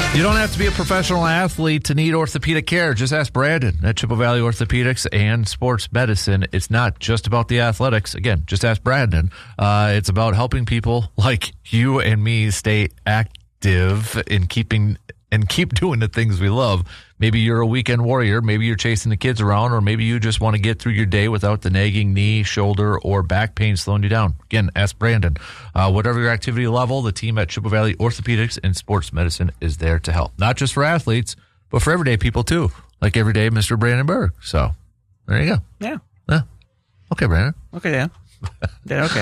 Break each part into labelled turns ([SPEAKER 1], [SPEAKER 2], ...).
[SPEAKER 1] You don't have to be a professional athlete to need orthopedic care. Just ask Brandon at Chippewa Valley Orthopedics and Sports Medicine. It's not just about the athletics. Again, just ask Brandon. It's about helping people like you and me stay active in keep doing the things we love. Maybe you're a weekend warrior. Maybe you're chasing the kids around, or maybe you just want to get through your day without the nagging knee, shoulder, or back pain slowing you down. Again, ask Brandon. Whatever your activity level, the team at Chippewa Valley Orthopedics and Sports Medicine is there to help. Not just for athletes, but for everyday people too. Like everyday Mr. Brandon Berg. So there you go.
[SPEAKER 2] Yeah.
[SPEAKER 1] Okay, Brandon.
[SPEAKER 2] Okay, Dan. Yeah, okay.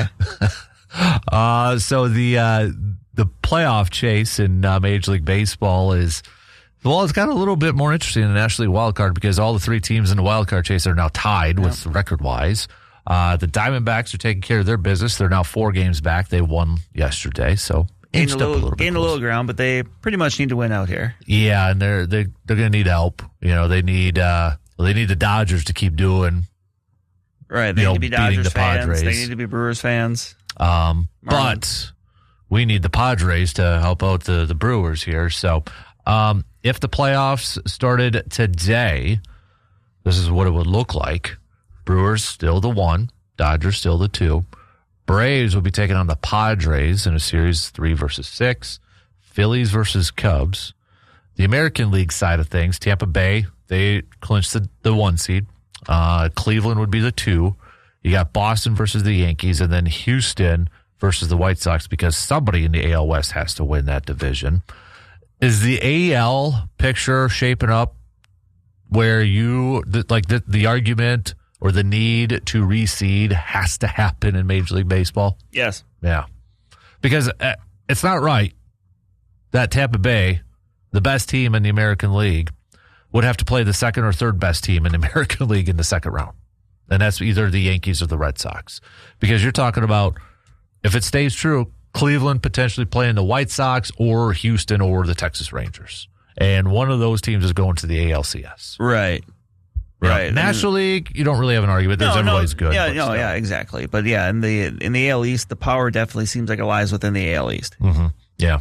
[SPEAKER 1] So the playoff chase in Major League Baseball is, well, it's got a little bit more interesting than National League wild card because all the three teams in the wild card chase are now tied with record-wise. The Diamondbacks are taking care of their business. They're now 4 games back. They won yesterday, so inched up a little bit.
[SPEAKER 2] Gained a little ground, but they pretty much need to win out here.
[SPEAKER 1] Yeah, and they're going to need help. You know, they need the Dodgers to keep doing.
[SPEAKER 2] Right, they need to be Dodgers fans. They need to be Brewers fans.
[SPEAKER 1] But we need the Padres to help out the Brewers here. So if the playoffs started today, this is what it would look like. Brewers still the 1, Dodgers still the 2. Braves will be taking on the Padres in a series 3 versus 6. Phillies versus Cubs. The American League side of things, Tampa Bay, they clinched the 1 seed. Cleveland would be the 2. You got Boston versus the Yankees, and then Houston versus the White Sox, because somebody in the AL West has to win that division. Is the AL picture shaping up where the argument or the need to reseed has to happen in Major League Baseball?
[SPEAKER 2] Yes.
[SPEAKER 1] Yeah. Because it's not right that Tampa Bay, the best team in the American League, would have to play the second or third best team in the American League in the second round. And that's either the Yankees or the Red Sox. Because you're talking about, if it stays true, Cleveland potentially playing the White Sox or Houston or the Texas Rangers. And one of those teams is going to the ALCS.
[SPEAKER 2] Right.
[SPEAKER 1] You know,
[SPEAKER 2] right.
[SPEAKER 1] National League, you don't really have an argument. Everybody's good.
[SPEAKER 2] Yeah, yeah, exactly. But yeah, in the AL East, the power definitely seems like it lies within the AL East.
[SPEAKER 1] Mm-hmm. Yeah.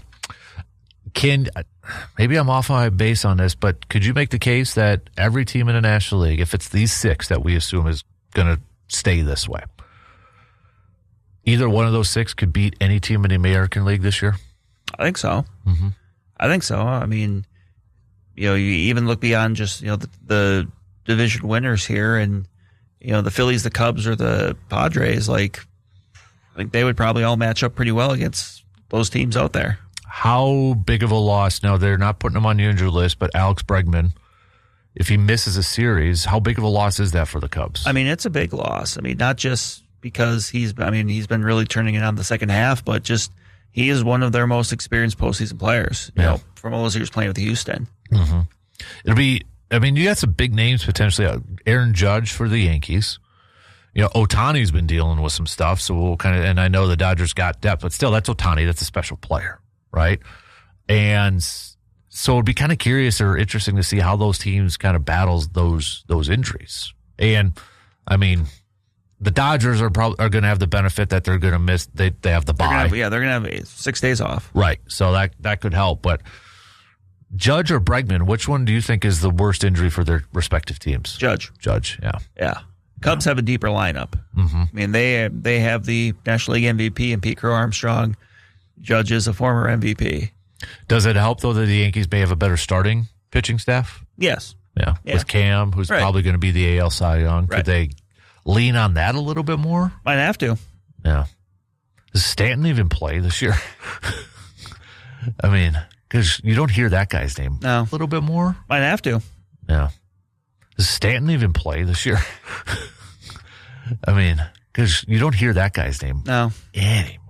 [SPEAKER 1] Maybe I'm off my base on this, but could you make the case that every team in the National League, if it's these 6 that we assume is going to stay this way, either one of those 6 could beat any team in the American League this year?
[SPEAKER 2] I think so.
[SPEAKER 1] Mm-hmm.
[SPEAKER 2] I think so. I mean, you even look beyond just, the division winners here, and, the Phillies, the Cubs, or the Padres, I think they would probably all match up pretty well against those teams out there.
[SPEAKER 1] How big of a loss? Now, they're not putting him on the injured list, but Alex Bregman, if he misses a series, how big of a loss is that for the Cubs?
[SPEAKER 2] I mean, it's a big loss. I mean, not just because he's been really turning it on the second half, but just he is one of their most experienced postseason players, you know, from all those years playing with Houston.
[SPEAKER 1] Mm-hmm. You got some big names potentially. Aaron Judge for the Yankees. Ohtani's been dealing with some stuff, so we'll and I know the Dodgers got depth, but still, that's Ohtani. That's a special player, right? And so it'd be kind of curious or interesting to see how those teams kind of battles those injuries. And I mean, the Dodgers are going to have the benefit that they're going to miss. They have the bye.
[SPEAKER 2] They're going to have 6 days off.
[SPEAKER 1] Right. So that could help. But Judge or Bregman, which one do you think is the worst injury for their respective teams?
[SPEAKER 2] Judge.
[SPEAKER 1] Yeah.
[SPEAKER 2] Yeah. Cubs have a deeper lineup.
[SPEAKER 1] Mm-hmm.
[SPEAKER 2] I mean, they have the National League MVP and Pete Crow Armstrong. Judge is a former MVP.
[SPEAKER 1] Does it help, though, that the Yankees may have a better starting pitching staff?
[SPEAKER 2] Yes.
[SPEAKER 1] Yeah. With Cam, who's probably going to be the AL Cy Young. Could they lean on that a little bit more?
[SPEAKER 2] Might have to.
[SPEAKER 1] Yeah. Does Stanton even play this year? I mean, because you don't hear that guy's name a little bit more.
[SPEAKER 2] Might have to.
[SPEAKER 1] Yeah. Does Stanton even play this year? I mean, because you don't hear that guy's name anymore.